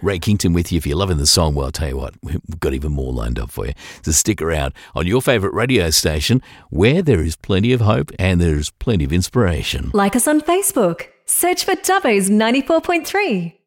Ray Kington with you. If you're loving the song, well, I'll tell you what, we've got even more lined up for you. So stick around on your favourite radio station where there is plenty of hope and there's plenty of inspiration. Like us on Facebook. Search for Dubbo's 94.3.